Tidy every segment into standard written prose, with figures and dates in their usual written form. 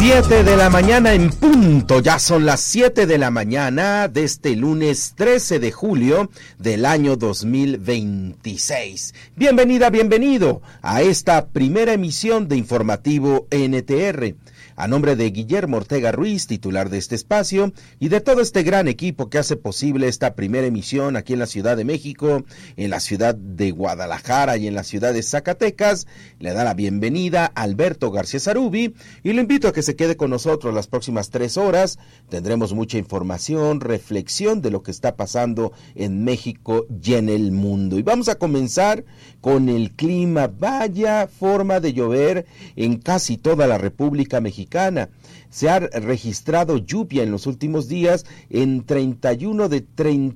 7 de la mañana en punto, ya son las 7 de la mañana de este lunes 13 de julio del año 2026. Bienvenida, bienvenido a esta primera emisión de Informativo NTR. A nombre de Guillermo Ortega Ruiz, titular de este espacio, y de todo este gran equipo que hace posible esta primera emisión aquí en la Ciudad de México, en la ciudad de Guadalajara y en la ciudad de Zacatecas, le da la bienvenida a Alberto García Zarubi y lo invito a que se quede con nosotros las próximas 3 horas. Tendremos mucha información, reflexión de lo que está pasando en México y en el mundo. Y vamos a comenzar con el clima. Vaya forma de llover en casi toda la República Mexicana. Se ha registrado lluvia en los últimos días en 31 de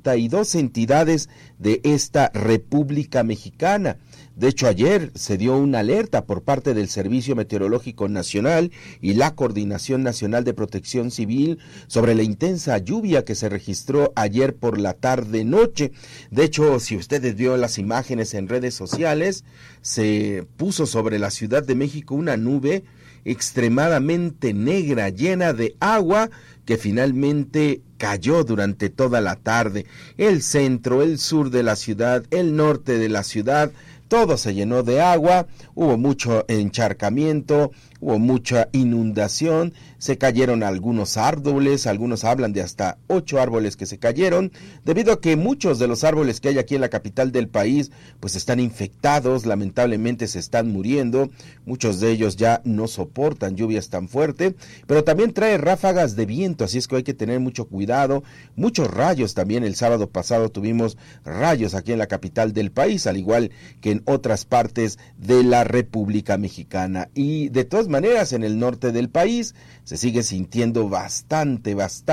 32 entidades de esta República Mexicana. De hecho, ayer se dio una alerta por parte del Servicio Meteorológico Nacional y la Coordinación Nacional de Protección Civil sobre la intensa lluvia que se registró ayer por la tarde-noche. De hecho, si ustedes vieron las imágenes en redes sociales, se puso sobre la Ciudad de México una nube extremadamente negra, llena de agua, que finalmente cayó durante toda la tarde. El centro, el sur de la ciudad, el norte de la ciudad, todo se llenó de agua, hubo mucho encharcamiento, hubo mucha inundación, se cayeron algunos árboles, algunos hablan de hasta 8 árboles que se cayeron, debido a que muchos de los árboles que hay aquí en la capital del país, pues están infectados, lamentablemente se están muriendo, muchos de ellos ya no soportan lluvias tan fuertes, pero también trae ráfagas de viento, así es que hay que tener mucho cuidado, muchos rayos también. El sábado pasado tuvimos rayos aquí en la capital del país, al igual que en otras partes de la República Mexicana. Y de todas maneras, en el norte del país se sigue sintiendo bastante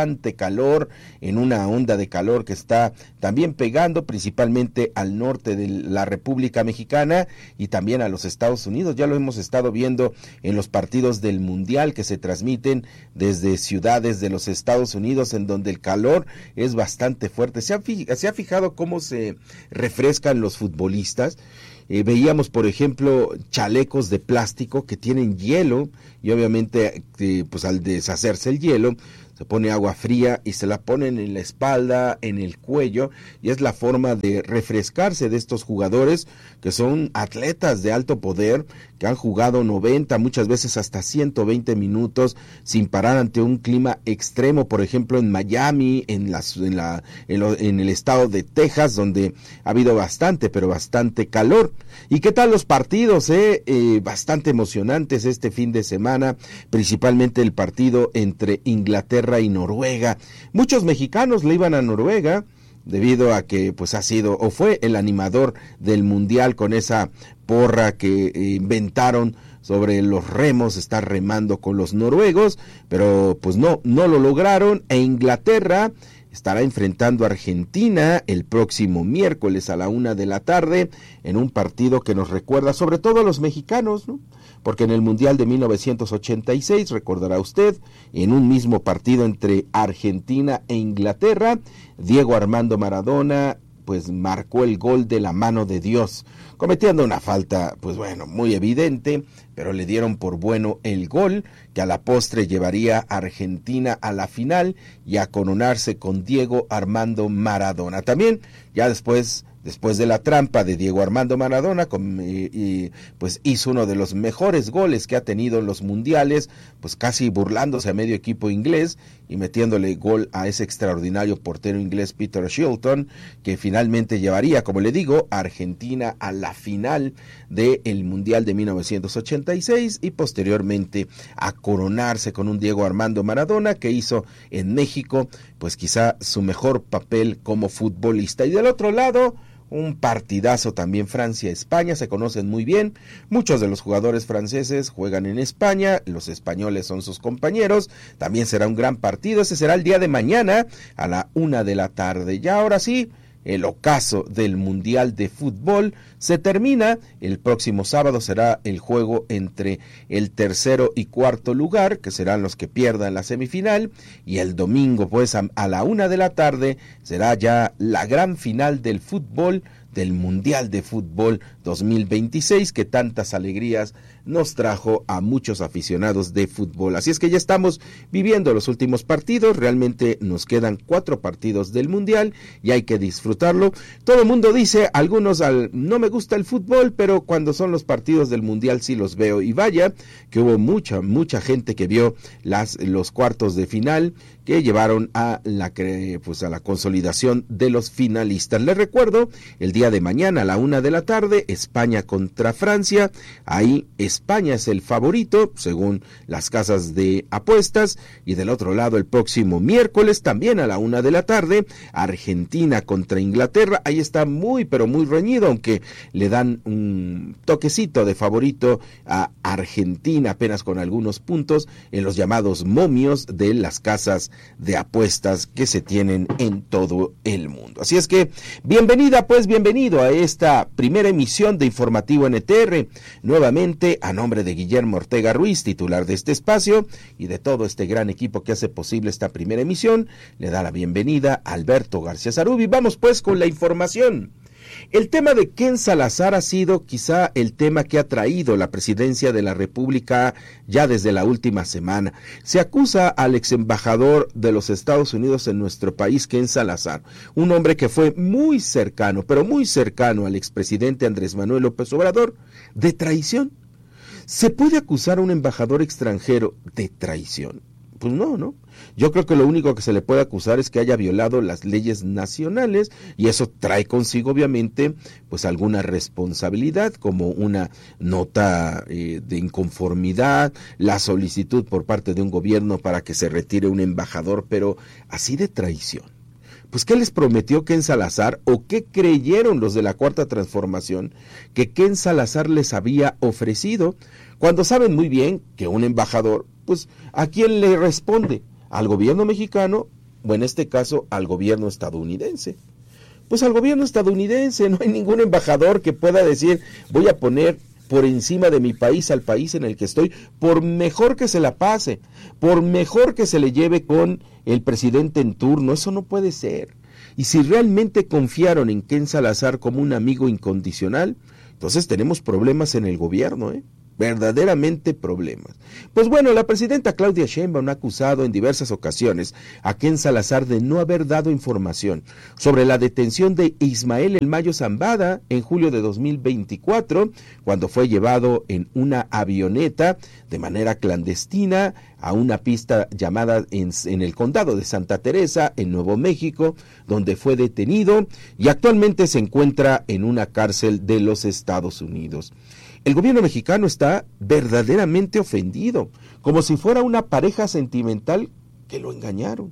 calor, en una onda de calor que está también pegando principalmente al norte de la República Mexicana y también a los Estados Unidos. Ya lo hemos estado viendo en los partidos del Mundial que se transmiten desde ciudades de los Estados Unidos, en donde el calor es bastante fuerte. ¿Se ha fijado cómo se refrescan los futbolistas? Veíamos, por ejemplo, chalecos de plástico que tienen hielo y obviamente pues al deshacerse el hielo se pone agua fría y se la ponen en la espalda, en el cuello, y es la forma de refrescarse de estos jugadores que son atletas de alto poder, que han jugado 90, muchas veces hasta 120 minutos sin parar ante un clima extremo, por ejemplo en Miami, en el estado de Texas, donde ha habido bastante calor. ¿Y qué tal los partidos? Bastante emocionantes este fin de semana, principalmente el partido entre Inglaterra y Noruega. Muchos mexicanos le iban a Noruega debido a que pues ha sido o fue el animador del mundial con esa porra que inventaron sobre los remos, estar remando con los noruegos, pero pues no lo lograron. E Inglaterra estará enfrentando a Argentina el próximo miércoles a la 1 de la tarde en un partido que nos recuerda sobre todo a los mexicanos, ¿no? Porque en el Mundial de 1986, recordará usted, en un mismo partido entre Argentina e Inglaterra, Diego Armando Maradona pues marcó el gol de la mano de Dios, cometiendo una falta, pues bueno, muy evidente, pero le dieron por bueno el gol, que a la postre llevaría a Argentina a la final y a coronarse con Diego Armando Maradona. También, ya después de la trampa de Diego Armando Maradona, pues hizo uno de los mejores goles que ha tenido en los mundiales, pues casi burlándose a medio equipo inglés y metiéndole gol a ese extraordinario portero inglés Peter Shilton, que finalmente llevaría, como le digo, a Argentina a la final del Mundial de 1986 y posteriormente a coronarse con un Diego Armando Maradona que hizo en México pues quizá su mejor papel como futbolista. Y del otro lado, un partidazo también Francia-España, se conocen muy bien, muchos de los jugadores franceses juegan en España, los españoles son sus compañeros, también será un gran partido, ese será el día de mañana a la 1 de la tarde. Ya ahora sí, el ocaso del Mundial de Fútbol se termina. El próximo sábado será el juego entre el tercero y cuarto lugar, que serán los que pierdan la semifinal, y el domingo pues a la 1 de la tarde será ya la gran final del fútbol, del Mundial de Fútbol 2026, que tantas alegrías nos trajo a muchos aficionados de fútbol. Así es que ya estamos viviendo los últimos partidos, realmente nos quedan 4 partidos del Mundial y hay que disfrutarlo. Todo el mundo dice, algunos no me gusta el fútbol, pero cuando son los partidos del Mundial sí los veo, y vaya que hubo mucha gente que vio los cuartos de final que llevaron a la consolidación de los finalistas. Les recuerdo, el día de mañana a la 1 de la tarde, España contra Francia. Ahí España es el favorito, según las casas de apuestas. Y del otro lado, el próximo miércoles, también a la 1 de la tarde, Argentina contra Inglaterra. Ahí está pero muy reñido, aunque le dan un toquecito de favorito a Argentina, apenas con algunos puntos en los llamados momios de las casas de apuestas que se tienen en todo el mundo. Así es que bienvenido a esta primera emisión de Informativo NTR, nuevamente a nombre de Guillermo Ortega Ruiz, titular de este espacio, y de todo este gran equipo que hace posible esta primera emisión. Le da la bienvenida a Alberto García Zarubi. Vamos pues con la información. El tema de Ken Salazar ha sido quizá el tema que ha traído la presidencia de la República ya desde la última semana. Se acusa al ex embajador de los Estados Unidos en nuestro país, Ken Salazar, un hombre que fue muy cercano, pero muy cercano al expresidente Andrés Manuel López Obrador, de traición. ¿Se puede acusar a un embajador extranjero de traición? Pues no. Yo creo que lo único que se le puede acusar es que haya violado las leyes nacionales, y eso trae consigo obviamente pues alguna responsabilidad, como una nota de inconformidad, la solicitud por parte de un gobierno para que se retire un embajador, pero así de traición. Pues ¿qué les prometió Ken Salazar, o qué creyeron los de la Cuarta Transformación que Ken Salazar les había ofrecido, cuando saben muy bien que un embajador, pues ¿a quién le responde? ¿Al gobierno mexicano, o en este caso al gobierno estadounidense? Pues al gobierno estadounidense. No hay ningún embajador que pueda decir, voy a poner por encima de mi país al país en el que estoy, por mejor que se la pase, por mejor que se le lleve con el presidente en turno. Eso no puede ser. Y si realmente confiaron en Ken Salazar como un amigo incondicional, entonces tenemos problemas en el gobierno, verdaderamente problemas. Pues bueno, la presidenta Claudia Sheinbaum ha acusado en diversas ocasiones a Ken Salazar de no haber dado información sobre la detención de Ismael El Mayo Zambada en julio de 2024, cuando fue llevado en una avioneta de manera clandestina a una pista llamada en el condado de Santa Teresa, en Nuevo México, donde fue detenido y actualmente se encuentra en una cárcel de los Estados Unidos. El gobierno mexicano está verdaderamente ofendido, como si fuera una pareja sentimental que lo engañaron.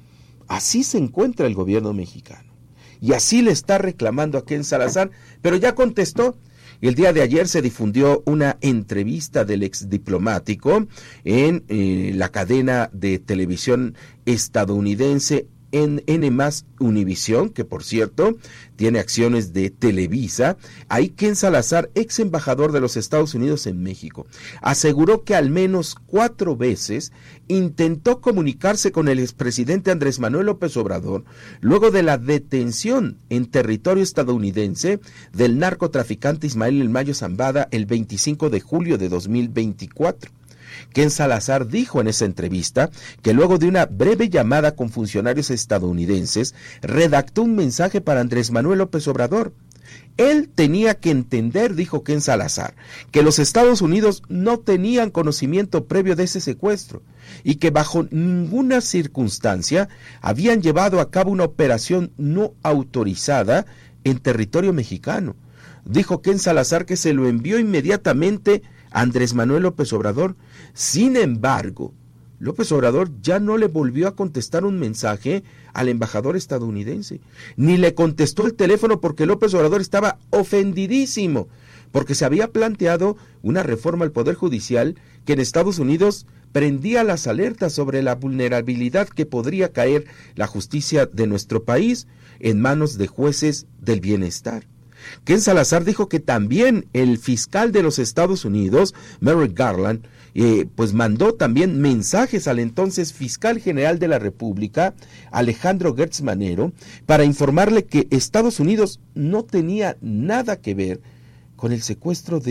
Así se encuentra el gobierno mexicano, y así le está reclamando a Ken Salazar, pero ya contestó. El día de ayer se difundió una entrevista del exdiplomático en la cadena de televisión estadounidense en N+ Univisión, que por cierto tiene acciones de Televisa. Ahí Ken Salazar, ex embajador de los Estados Unidos en México, aseguró que al menos 4 veces intentó comunicarse con el expresidente Andrés Manuel López Obrador luego de la detención en territorio estadounidense del narcotraficante Ismael El Mayo Zambada el 25 de julio de 2024. Ken Salazar dijo en esa entrevista que luego de una breve llamada con funcionarios estadounidenses, redactó un mensaje para Andrés Manuel López Obrador. Él tenía que entender, dijo Ken Salazar, que los Estados Unidos no tenían conocimiento previo de ese secuestro y que bajo ninguna circunstancia habían llevado a cabo una operación no autorizada en territorio mexicano. Dijo Ken Salazar que se lo envió inmediatamente a Andrés Manuel López Obrador. Sin embargo, López Obrador ya no le volvió a contestar un mensaje al embajador estadounidense, ni le contestó el teléfono, porque López Obrador estaba ofendidísimo, porque se había planteado una reforma al Poder Judicial que en Estados Unidos prendía las alertas sobre la vulnerabilidad que podría caer la justicia de nuestro país en manos de jueces del bienestar. Ken Salazar dijo que también el fiscal de los Estados Unidos, Merrick Garland, pues mandó también mensajes al entonces fiscal general de la República, Alejandro Gertz Manero, para informarle que Estados Unidos no tenía nada que ver con el secuestro de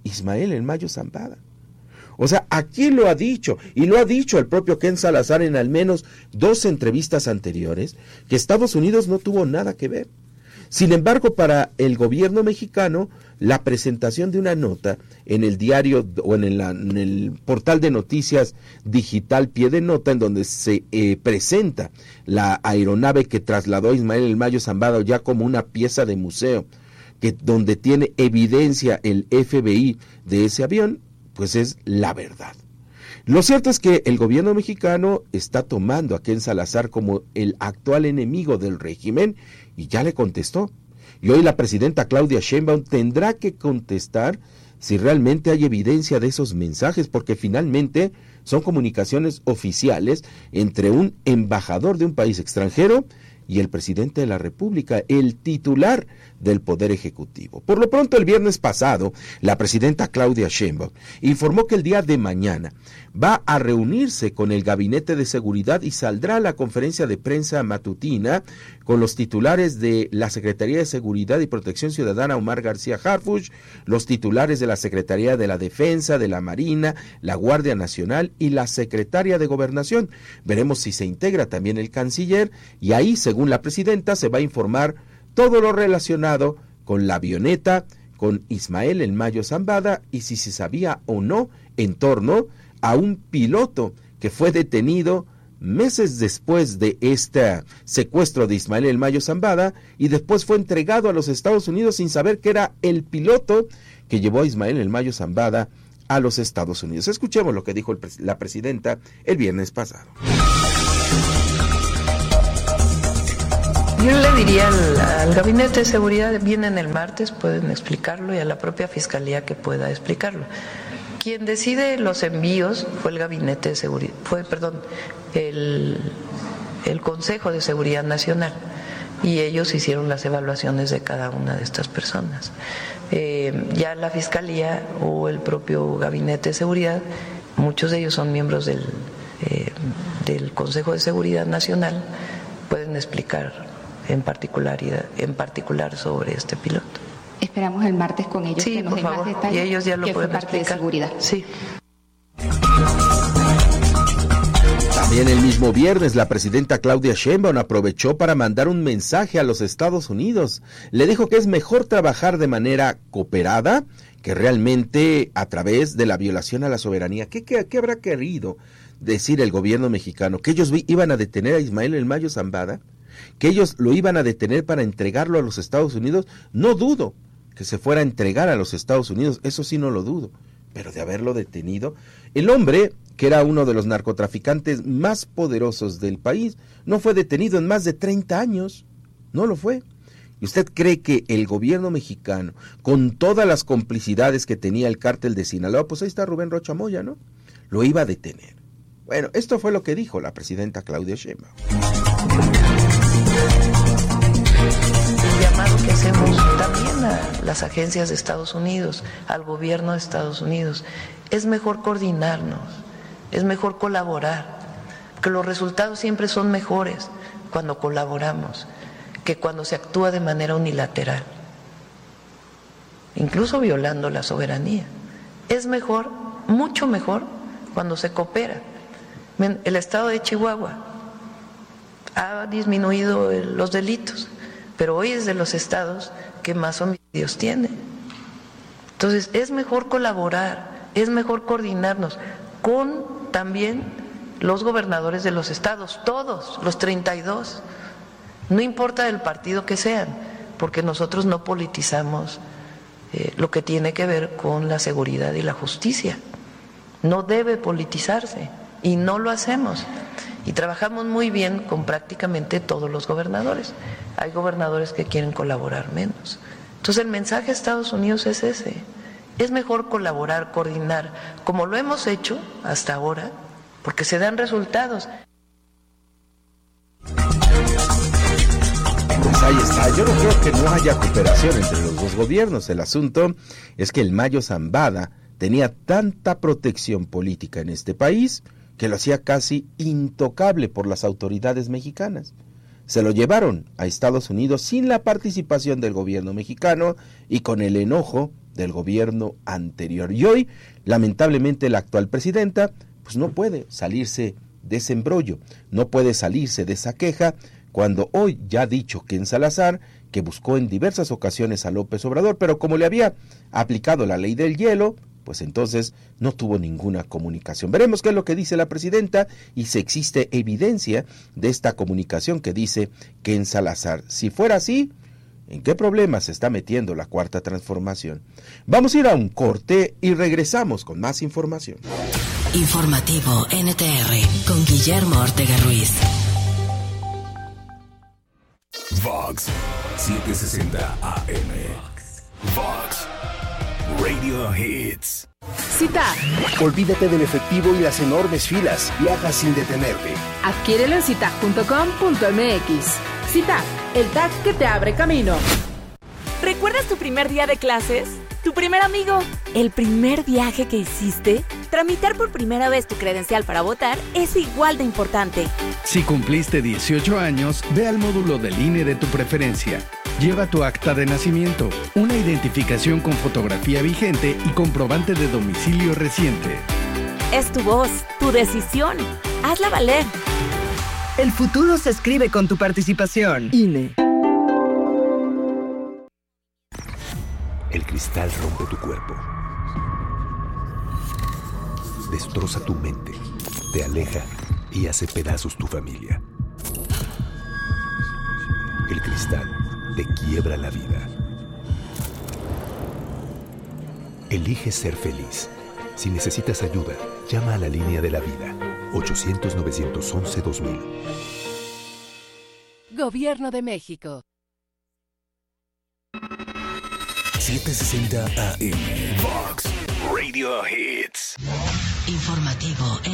Ismael El Mayo Zambada. O sea, aquí lo ha dicho, y lo ha dicho el propio Ken Salazar en al menos 2 entrevistas anteriores, que Estados Unidos no tuvo nada que ver. Sin embargo, para el gobierno mexicano, la presentación de una nota en el diario o en el portal de noticias digital Pie de Nota, en donde se presenta la aeronave que trasladó a Ismael El Mayo Zambada ya como una pieza de museo, donde tiene evidencia el FBI de ese avión, pues es la verdad. Lo cierto es que el gobierno mexicano está tomando a Ken Salazar como el actual enemigo del régimen y ya le contestó. Y hoy la presidenta Claudia Sheinbaum tendrá que contestar si realmente hay evidencia de esos mensajes, porque finalmente son comunicaciones oficiales entre un embajador de un país extranjero y el presidente de la República, el titular del Poder Ejecutivo. Por lo pronto, el viernes pasado, la presidenta Claudia Sheinbaum informó que el día de mañana va a reunirse con el Gabinete de Seguridad y saldrá a la conferencia de prensa matutina con los titulares de la Secretaría de Seguridad y Protección Ciudadana, Omar García Harfuch, los titulares de la Secretaría de la Defensa, de la Marina, la Guardia Nacional y la Secretaria de Gobernación. Veremos si se integra también el canciller y ahí, según la presidenta, se va a informar todo lo relacionado con la avioneta, con Ismael El Mayo Zambada y si se sabía o no en torno a un piloto que fue detenido meses después de este secuestro de Ismael El Mayo Zambada y después fue entregado a los Estados Unidos sin saber que era el piloto que llevó a Ismael El Mayo Zambada a los Estados Unidos. Escuchemos lo que dijo la presidenta el viernes pasado. Yo le diría al Gabinete de Seguridad, vienen el martes, pueden explicarlo, y a la propia Fiscalía que pueda explicarlo. Quien decide los envíos fue el Gabinete de Seguridad, el Consejo de Seguridad Nacional, y ellos hicieron las evaluaciones de cada una de estas personas. Ya la Fiscalía o el propio Gabinete de Seguridad, muchos de ellos son miembros del Consejo de Seguridad Nacional, pueden explicar en particular sobre este piloto. Esperamos el martes con ellos, sí, que nos den más detalles, y ellos ya lo pueden explicar. De seguridad. Sí. También el mismo viernes, la presidenta Claudia Sheinbaum aprovechó para mandar un mensaje a los Estados Unidos. Le dijo que es mejor trabajar de manera cooperada que realmente a través de la violación a la soberanía. ¿Qué habrá querido decir el gobierno mexicano? ¿Que ellos iban a detener a Ismael El Mayo Zambada? ¿Que ellos lo iban a detener para entregarlo a los Estados Unidos? No dudo que se fuera a entregar a los Estados Unidos, eso sí no lo dudo, pero de haberlo detenido, el hombre, que era uno de los narcotraficantes más poderosos del país, no fue detenido en más de 30 años, no lo fue. ¿Y usted cree que el gobierno mexicano, con todas las complicidades que tenía el cártel de Sinaloa, pues ahí está Rubén Rocha Moya, ¿no? Lo iba a detener. Bueno, esto fue lo que dijo la presidenta Claudia Sheinbaum. El llamado que hacemos también a las agencias de Estados Unidos, al gobierno de Estados Unidos, es mejor coordinarnos, es mejor colaborar, que los resultados siempre son mejores cuando colaboramos que cuando se actúa de manera unilateral, incluso violando la soberanía. Es mejor, mucho mejor, cuando se coopera. El estado de Chihuahua ha disminuido los delitos, pero hoy es de los estados que más homicidios tiene. Entonces es mejor colaborar, es mejor coordinarnos con también los gobernadores de los estados, todos, los 32, no importa el partido que sean, porque nosotros no politizamos lo que tiene que ver con la seguridad y la justicia. No debe politizarse y no lo hacemos. Y trabajamos muy bien con prácticamente todos los gobernadores. Hay gobernadores que quieren colaborar menos. Entonces el mensaje a Estados Unidos es ese. Es mejor colaborar, coordinar, como lo hemos hecho hasta ahora, porque se dan resultados. Pues ahí está. Yo no creo que no haya cooperación entre los dos gobiernos. El asunto es que el Mayo Zambada tenía tanta protección política en este país que lo hacía casi intocable por las autoridades mexicanas. Se lo llevaron a Estados Unidos sin la participación del gobierno mexicano y con el enojo del gobierno anterior. Y hoy, lamentablemente, la actual presidenta pues no puede salirse de ese embrollo, no puede salirse de esa queja, cuando hoy ya ha dicho Ken Salazar que buscó en diversas ocasiones a López Obrador, pero como le había aplicado la ley del hielo, pues entonces no tuvo ninguna comunicación. Veremos qué es lo que dice la presidenta y si existe evidencia de esta comunicación que dice Ken Salazar. Si fuera así, ¿en qué problema se está metiendo la Cuarta Transformación? Vamos a ir a un corte y regresamos con más información. Informativo NTR con Guillermo Ortega Ruiz. Vox 760 AM. Vox Radio Hits. CITAG. Olvídate del efectivo y las enormes filas. Viaja sin detenerte. Adquiérelo en citag.com.mx. CITAG, el tag que te abre camino. ¿Recuerdas tu primer día de clases? ¿Tu primer amigo? ¿El primer viaje que hiciste? Tramitar por primera vez tu credencial para votar es igual de importante. Si cumpliste 18 años, ve al módulo del INE de tu preferencia. Lleva tu acta de nacimiento, una identificación con fotografía vigente y comprobante de domicilio reciente. Es tu voz, tu decisión. Hazla valer. El futuro se escribe con tu participación. INE. El cristal rompe tu cuerpo. Destroza tu mente, te aleja y hace pedazos tu familia. El cristal te quiebra la vida. Elige ser feliz. Si necesitas ayuda, llama a la línea de la vida. 800-911-2000. Gobierno de México. 760 AM. Vox Radio Hits. Informativo